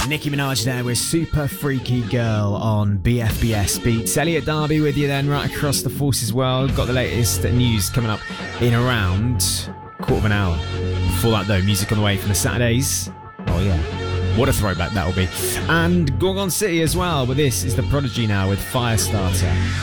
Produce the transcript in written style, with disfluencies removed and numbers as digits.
Nicki Minaj there with Super Freaky Girl on BFBS Beats. Elliot Darby with you then right across the Forces world. Got the latest news coming up in around quarter of an hour. Before that though, music on the way from the Saturdays. Oh yeah, what a throwback that'll be. And Gorgon City as well, but this is The Prodigy now with Firestarter.